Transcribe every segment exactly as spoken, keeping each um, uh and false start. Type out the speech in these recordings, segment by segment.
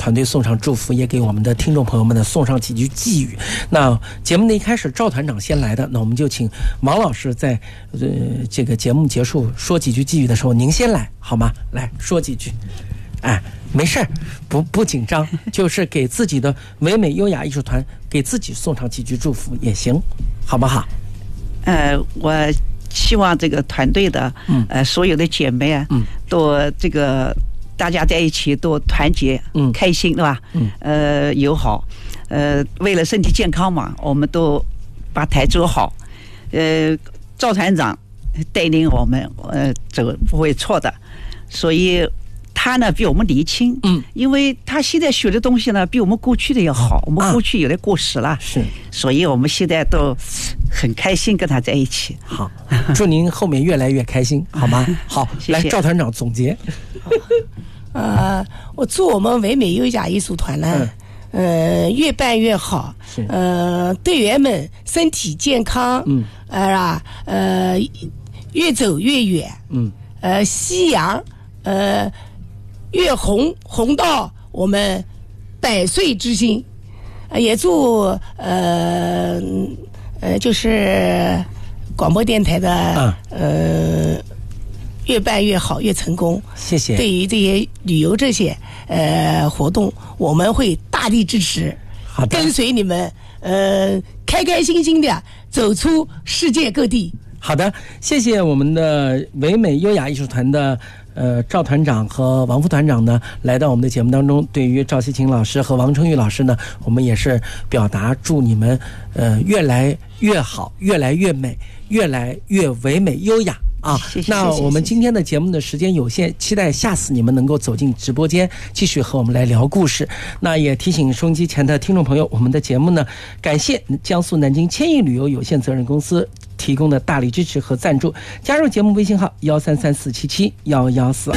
团队送上祝福，也给我们的听众朋友们呢送上几句寄语。那节目的一开始赵团长先来的，那我们就请王老师在呃这个节目结束说几句寄语的时候，您先来好吗？来说几句。哎，没事儿，不不紧张，就是给自己的唯美优雅艺术团给自己送上几句祝福也行，好不好？ 呃，我希望这个团队的呃所有的姐妹啊，嗯，都这个大家在一起都团结，嗯，开心，对吧？嗯，呃，友好，呃，为了身体健康嘛，我们都把台走好。呃，赵团长带领我们，呃，走不会错的，所以。他呢比我们年轻，嗯，因为他现在学的东西呢比我们过去的要好，啊、我们过去有点过时了，是，所以我们现在都很开心跟他在一起。 好，祝您后面越来越开心，好吗？好， 谢谢来赵团长总结。 呃，我祝我们唯美优雅艺术团呢，嗯、呃，越办越好，呃，队员们身体健康，嗯，啊、呃，呃，越走越远，嗯，呃，夕阳，呃。越红红到我们百岁之星，也祝呃呃就是广播电台的、啊、呃越办越好，越成功。 谢谢。 对于这些旅游这些呃活动，我们会大力支持， 好的， 跟随你们呃开开心心的走出世界各地。 好的，谢谢我们的唯美优雅艺术团的呃赵团长和王副团长呢来到我们的节目当中。对于赵希琴老师和王春玉老师呢，我们也是表达祝你们呃越来越好，越来越美，越来越唯美优雅啊。 谢谢。 那我们今天的节目的时间有限，期待下次你们能够走进直播间，继续和我们来聊故事。那也提醒收音机前的听众朋友，我们的节目呢，感谢江苏南京千亿旅游有限责任公司提供的大力支持和赞助。加入节目微信号幺三三四七七幺幺四。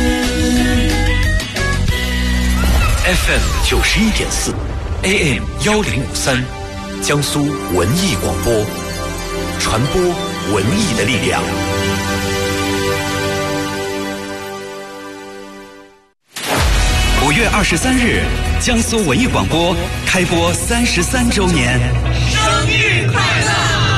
F M 九十一点四 ，A M 幺零五三，江苏文艺广播，传播文艺的力量。五月二十三日，江苏文艺广播开播三十三周年， 生日快乐！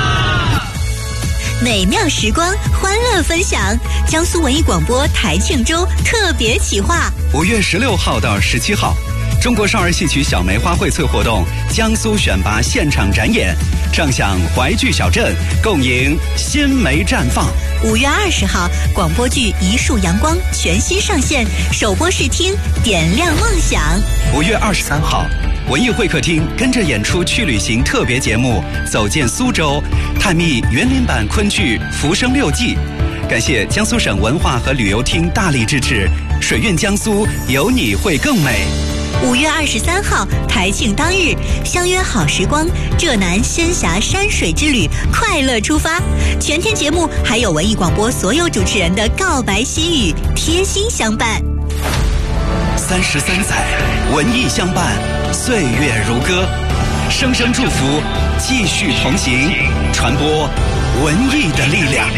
美妙时光，欢乐分享。江苏文艺广播台庆周特别企划， 五月十六号到十七号，中国少儿戏曲小梅花荟萃活动江苏选拔现场展演，唱响淮剧小镇，共迎新梅绽放。 五月二十号，广播剧《一束阳光》全新上线，首播试听，点亮梦想。 五月二十三号，文艺会客厅跟着演出去旅行特别节目，走进苏州，探秘园林版昆剧《浮生六记》。感谢江苏省文化和旅游厅大力支持，水韵江苏，有你会更美。 五月二十三号，台庆当日，相约好时光，浙南仙峡山水之旅，快乐出发。全天节目还有文艺广播所有主持人的告白喜语，贴心相伴。 三十三载，文艺相伴，岁月如歌，声声祝福，继续同行，传播文艺的力量。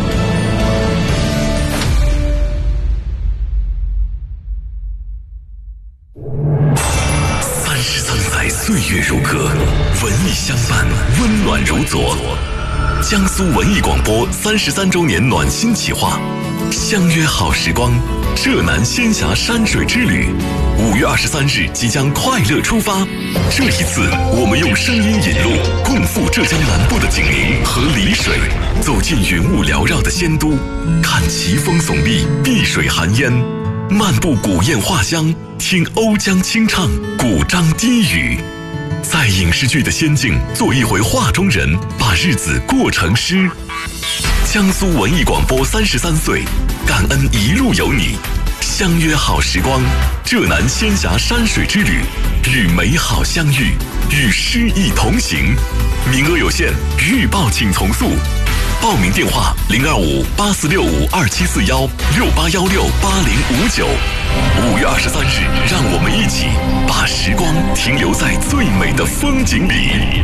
三十三载，岁月如歌，文艺相伴，温暖如昨。江苏文艺广播三十三周年暖心企划，相约好时光，浙南仙峡山水之旅，五月二十三日即将快乐出发。这一次，我们用声音引路，共赴浙江南部的景宁和丽水，走进云雾缭绕的仙都，看奇峰耸立，碧水含烟，漫步古堰画乡，听瓯江清唱，古箏低语。在影视剧的仙境做一回画中人，把日子过成诗。江苏文艺广播三十三岁，感恩一路有你，相约好时光，浙南仙峡山水之旅，与美好相遇，与诗意同行。名额有限，预报请从速。报名电话零二五八四六五二七四幺六八幺六八零五九。五月二十三日，让我们一起把时光停留在最美的风景里。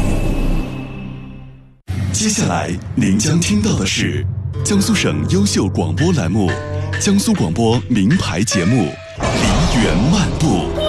接下来您将听到的是江苏省优秀广播栏目《江苏广播名牌节目梨园漫步》。